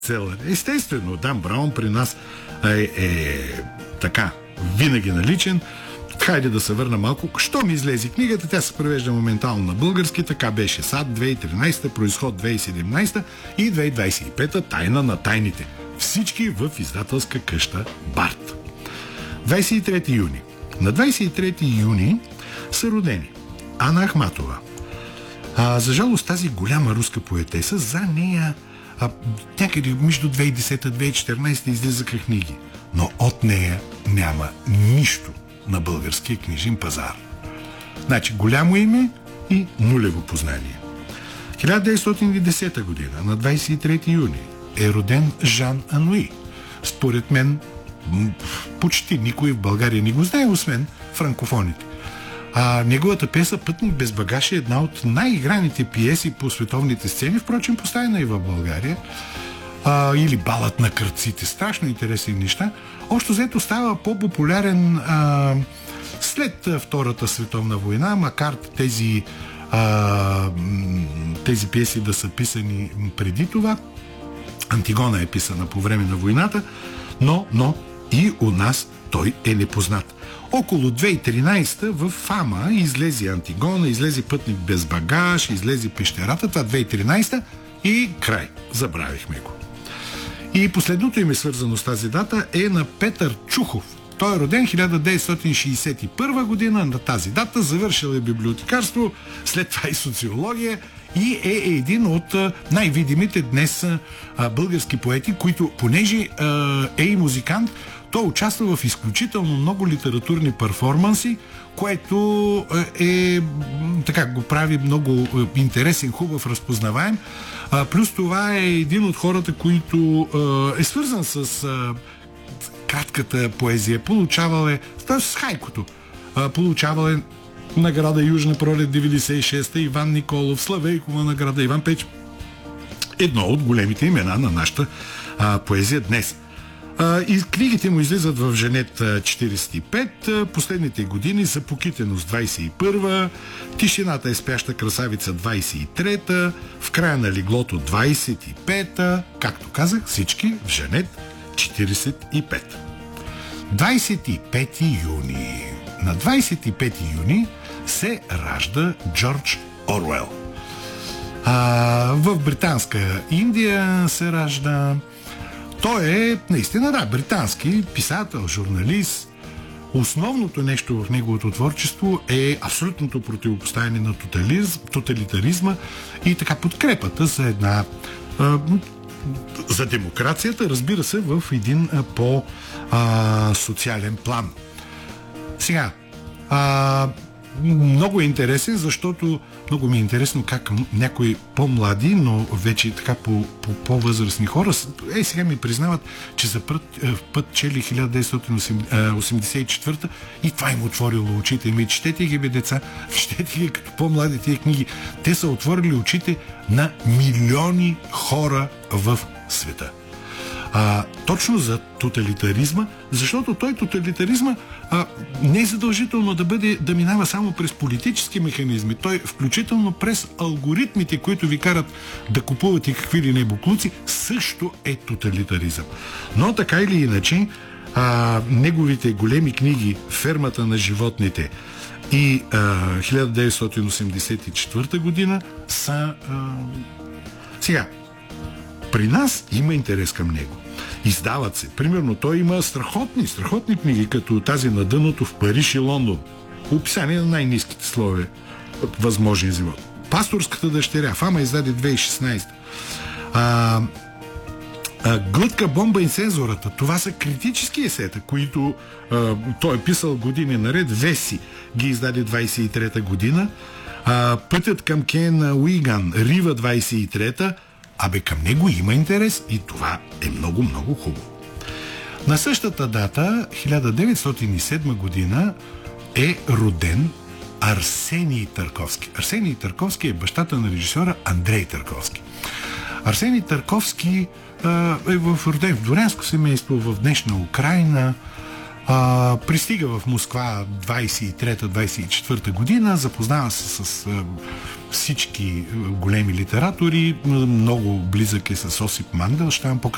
Целър. Естествено, Дан Браун при нас така, винаги наличен. Хайде да се върна малко. Що ми излезе книгата? Тя се превежда моментално на български. Така беше САД 2013, Произход 2017 и 2025 Тайна на тайните. Всички в издателска къща Барт. 23 юни. На 23 юни са родени Ана Ахматова. За жалост тази голяма руска поетеса, за нея някъде между 2010-2014 излизаха книги, но от нея няма нищо на българския книжен пазар. Значи голямо име и нулево познание. 1910 година, на 23 юни, е роден Жан Ануи. Според мен почти никой в България не го знае, освен франкофоните. Неговата пиеса "Пътник без багаж" е една от най-играните пиеси по световните сцени, впрочем поставена и в България. Или "Балът на крадците". Страшно интересни неща. Общо взето става по-популярен след Втората световна война, макар тези пиеси да са писани преди това. Антигона е писана по време на войната, но и у нас той е непознат. Около 2013 в Фама излезе Антигона, излезе "Пътник без багаж", излезе "Пещерата", това 2013 и край. Забравихме го. И последното име, свързано с тази дата, е на Петър Чухов. Той е роден 1961 година. На тази дата завършил е библиотекарство, след това и социология и е един от най-видимите днес български поети, които, понеже е и музикант, той участва в изключително много литературни перформанси, което така го прави много интересен, хубав, разпознаваем. Плюс това е един от хората, които е свързан с кратката поезия. Получавал е, с хайкото, получавал е награда "Южна пролет" 96-та, Иван Николов, Славейкова награда, Иван Печ. Едно от големите имена на нашата поезия днес. И книгите му излизат в "Женет" 45, последните години са "Покитеност" 21, "Тишината е спяща красавица" 23, "В края на леглото" 25, както казах, всички в "Женет" 45. 25 юни. На 25 юни се ражда Джордж Оруел. В британска Индия се ражда. Той е наистина, британски писател, журналист. Основното нещо в неговото творчество е абсолютното противопоставяне на тоталитаризма и така подкрепата за за демокрацията, разбира се, в един по-социален план. Сега, много е интересен, защото много ми е интересно как някои по-млади, но вече така по-възрастни хора сега ми признават, че за път чели 1984 и това им отворило очите. Четете ги, деца, четете ги като по-млади тия книги. Те са отворили очите на милиони хора в света. Точно за тоталитаризма, защото тоталитаризма не е задължително да минава само през политически механизми. Той включително през алгоритмите, които ви карат да купувате какви ли не буклуци, също е тоталитаризъм. Но така или иначе, неговите големи книги "Фермата на животните" и 1984 година са... Сега, при нас има интерес към него. Издават се. Примерно, той има страхотни книги, като тази "На дъното" в Париж и Лондон. Описание на най-ниските слове от възможния живот. "Пасторската дъщеря", Фама издаде 2016. "Глътка, бомба и цензурата". Това са критически есета, които той е писал години наред. "Веси" ги издаде 23-та година. "Пътят към Кен Уиган", Рива 23-та. Към него има интерес и това е много, много хубаво. На същата дата, 1907 година, е роден Арсений Тарковски. Арсений Тарковски е бащата на режисьора Андрей Тарковски. Арсений Тарковски е роден в дворянско семейство в днешна Украйна. Пристига в Москва 23-24 година, запознава се с всички големи литератори, много близък е с Осип Мандълщам, по-късно